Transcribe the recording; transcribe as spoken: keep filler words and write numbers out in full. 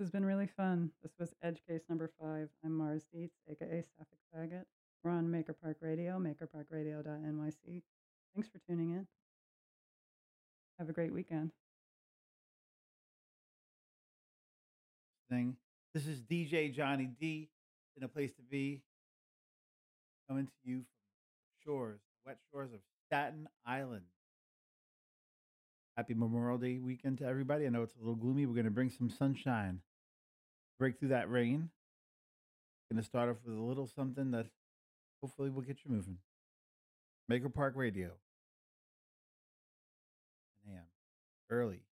This has been really fun. This was Edge Case number five. I'm Mars Dietz, aka Sapphic Faggot. We're on Maker Park Radio, maker park radio dot n y c. Thanks for tuning in. Have a great weekend. Thing. This is D J Johnny D in a place to be, coming to you from the shores, wet shores of Staten Island. Happy Memorial Day weekend to everybody. I know it's a little gloomy. We're going to bring some sunshine, break through that rain. Going to start off with a little something that hopefully will get you moving. Maker Park Radio, ten a m early.